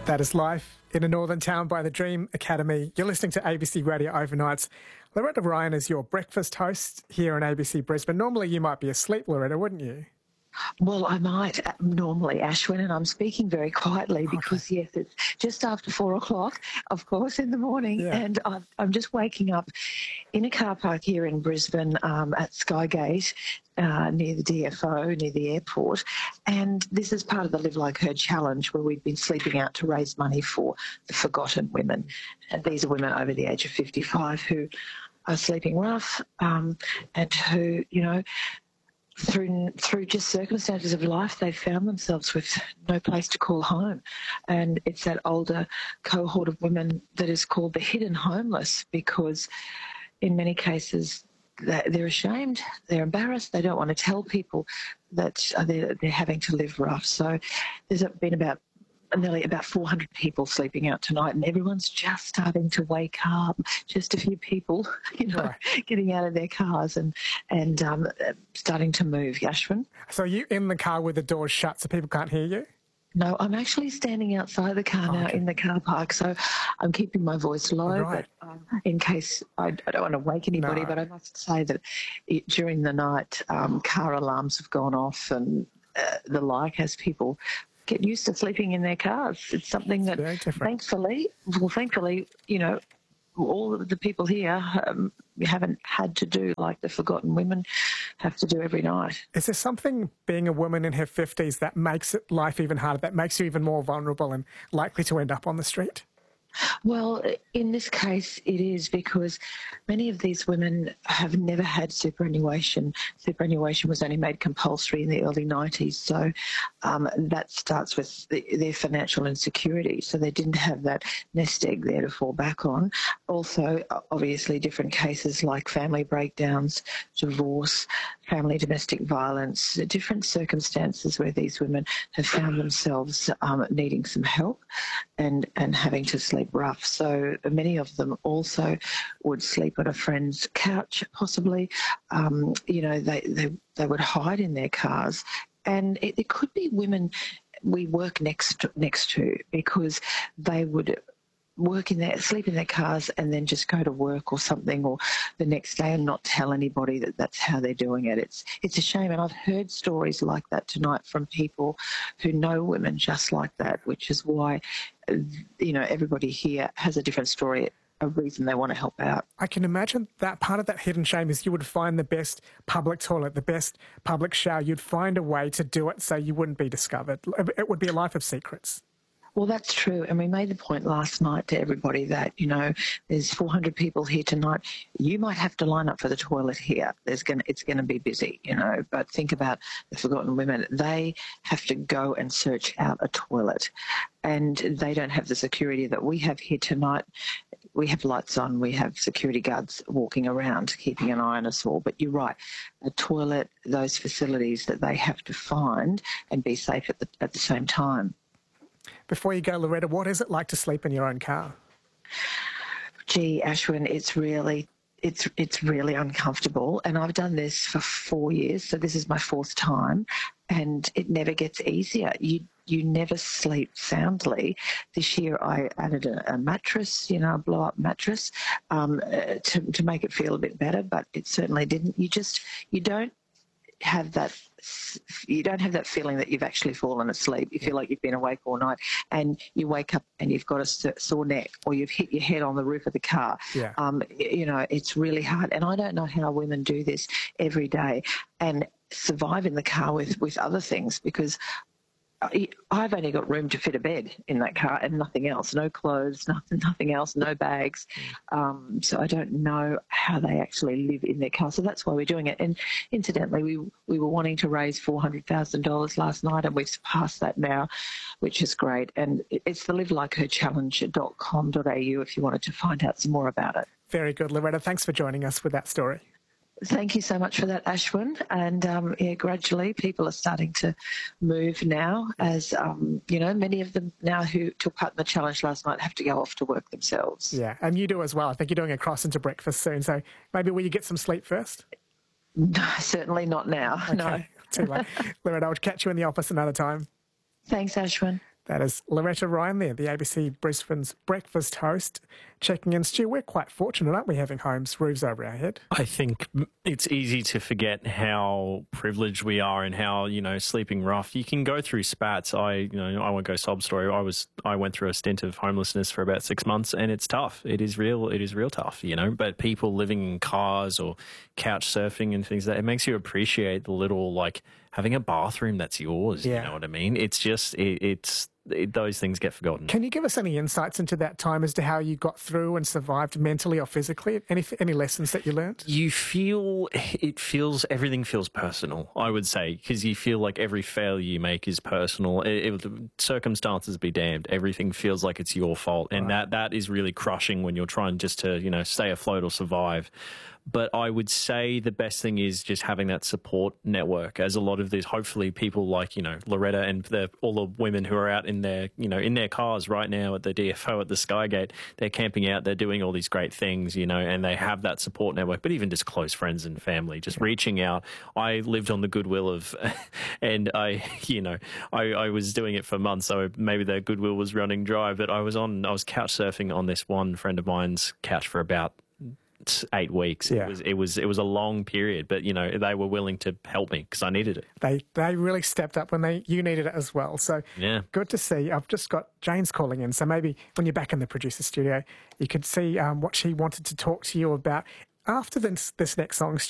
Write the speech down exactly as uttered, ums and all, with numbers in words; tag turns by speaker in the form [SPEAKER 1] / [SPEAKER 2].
[SPEAKER 1] That is life in a northern town by the Dream Academy. You're listening to A B C Radio Overnights. Loretta Ryan is your breakfast host here on A B C Brisbane. Normally you might be asleep, Loretta, wouldn't you?
[SPEAKER 2] Well, I might uh, normally, Ashwin, and I'm speaking very quietly because, okay. yes, it's just after four o'clock, of course, in the morning,
[SPEAKER 1] yeah.
[SPEAKER 2] and I'm, I'm just waking up in a car park here in Brisbane um, at Skygate, uh, near the D F O, near the airport, and this is part of the Live Like Her challenge where we've been sleeping out to raise money for the forgotten women, and these are women over the age of fifty-five who are sleeping rough um, and who, you know, Through through just circumstances of life, they've found themselves with no place to call home. And it's that older cohort of women that is called the hidden homeless because in many cases they're ashamed, they're embarrassed, they don't want to tell people that they're, they're having to live rough. So there's been about nearly about four hundred people sleeping out tonight, and everyone's just starting to wake up. Just a few people, you know,
[SPEAKER 1] right.
[SPEAKER 2] getting out of their cars and and um, starting to move. Ashwin?
[SPEAKER 1] So are you in the car with the doors shut so people can't hear you?
[SPEAKER 2] No, I'm actually standing outside the car
[SPEAKER 1] oh,
[SPEAKER 2] now
[SPEAKER 1] okay.
[SPEAKER 2] in the car park, so I'm keeping my voice low,
[SPEAKER 1] right.
[SPEAKER 2] but um, in case I, I don't want to wake anybody,
[SPEAKER 1] no.
[SPEAKER 2] but I must say that it, during the night, um, car alarms have gone off and uh, the like as people get used to sleeping in their cars. It's something that, thankfully, well, thankfully, you know, all of the people here um, haven't had to do like the forgotten women have to do every night.
[SPEAKER 1] Is there something being a woman in her fifties that makes it life even harder, that makes you even more vulnerable and likely to end up on the street?
[SPEAKER 2] Well, in this case, it is because many of these women have never had superannuation. Superannuation was only made compulsory in the early nineties, so um, that starts with the, their financial insecurity. So they didn't have that nest egg there to fall back on. Also, obviously, different cases like family breakdowns, divorce, family domestic violence, different circumstances where these women have found themselves um, needing some help and, and having to sleep rough. So many of them also would sleep on a friend's couch, possibly. Um, you know, they, they, they would hide in their cars. And it, it could be women we work next next to because they would work in their, sleep in their cars and then just go to work or something or the next day and not tell anybody that that's how they're doing it. It's it's a shame. And I've heard stories like that tonight from people who know women just like that, which is why, you know, everybody here has a different story, a reason they want to help out.
[SPEAKER 1] I can imagine that part of that hidden shame is you would find the best public toilet, the best public shower. You'd find a way to do it so you wouldn't be discovered. It would be a life of secrets.
[SPEAKER 2] Well, that's true. And we made the point last night to everybody that, you know, there's four hundred people here tonight. You might have to line up for the toilet here. There's going to, it's going to be busy, you know, but think about the forgotten women. They have to go and search out a toilet and they don't have the security that we have here tonight. We have lights on. We have security guards walking around, keeping an eye on us all. But you're right, a toilet, those facilities that they have to find and be safe at the, at the same time.
[SPEAKER 1] Before you go, Loretta, what is it like to sleep in your own car?
[SPEAKER 2] Gee, Ashwin, it's really, it's it's really uncomfortable. And I've done this for four years, so this is my fourth time, and it never gets easier. You you never sleep soundly. This year I added a, a mattress, you know, a blow-up mattress, um, uh, to to make it feel a bit better, but it certainly didn't. You just you don't have that you don't have that feeling that you've actually fallen asleep. You feel like you've been awake all night and you wake up and you've got a sore neck or you've hit your head on the roof of the car.
[SPEAKER 1] Yeah. Um,
[SPEAKER 2] you know, it's really hard. And I don't know how women do this every day and survive in the car with, with other things because I've only got room to fit a bed in that car and nothing else, no clothes, nothing, nothing else, no bags. Um, so I don't know how they actually live in their car. So that's why we're doing it. And incidentally, we we were wanting to raise four hundred thousand dollars last night and we've surpassed that now, which is great. And it's the live like her challenge dot com dot a u if you wanted to find out some more about it.
[SPEAKER 1] Very good, Loretta. Thanks for joining us with that story.
[SPEAKER 2] Thank you so much for that, Ashwin. And um, yeah, gradually people are starting to move now as, um, you know, many of them now who took part in the challenge last night have to go off to work themselves.
[SPEAKER 1] Yeah, and you do as well. I think you're doing a cross into breakfast soon. So maybe will you get some sleep first?
[SPEAKER 2] No, certainly not now,
[SPEAKER 1] okay.
[SPEAKER 2] no.
[SPEAKER 1] Too late. Loretta, I'll catch you in the office another time.
[SPEAKER 2] Thanks, Ashwin.
[SPEAKER 1] That is Loretta Ryan there, the A B C Brisbane's breakfast host, checking in. Stu, we're quite fortunate, aren't we, having homes, roofs over our head?
[SPEAKER 3] I think it's easy to forget how privileged we are and how, you know, sleeping rough. You can go through spats. I, you know, I won't go sob story. I was, I went through a stint of homelessness for about six months and it's tough. It is real. It is real tough, you know, but people living in cars or couch surfing and things like that, it makes you appreciate the little, like, having a bathroom that's yours.
[SPEAKER 1] Yeah.
[SPEAKER 3] You know what I mean? It's just, it, it's, It, those things get forgotten.
[SPEAKER 1] Can you give us any insights into that time as to how you got through and survived mentally or physically? Any any lessons that you learned?
[SPEAKER 3] You feel, it feels, everything feels personal, I would say, because you feel like every failure you make is personal. It, it, circumstances be damned. Everything feels like it's your fault. And right. that that is really crushing when you're trying just to, you know, stay afloat or survive. But I would say the best thing is just having that support network, as a lot of these, hopefully people like, you know, Loretta and the, all the women who are out in their, you know, in their cars right now at the D F O at the Skygate, they're camping out, they're doing all these great things, you know, and they have that support network, but even just close friends and family, just reaching out. I lived on the goodwill of, and I, you know, I, I was doing it for months, so maybe that goodwill was running dry, but I was on, I was couch surfing on this one friend of mine's couch for about eight weeks.
[SPEAKER 1] Yeah.
[SPEAKER 3] It was it was it was a long period, but you know they were willing to help me because I needed it.
[SPEAKER 1] They they really stepped up when they you needed it as well. So
[SPEAKER 3] yeah,
[SPEAKER 1] good to see. I've just got Jane's calling in, so maybe when you're back in the producer studio, you could see um, what she wanted to talk to you about after this this next song.